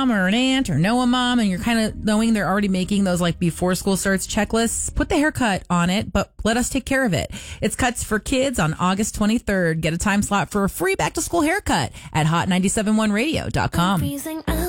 mom or an aunt or know a mom and you're kind of knowing they're already making those like before school starts checklists, put the haircut on it, but let us take care of it. It's Cuts for Kids on August 23rd. Get a time slot for a free back to school haircut at hot971radio.com.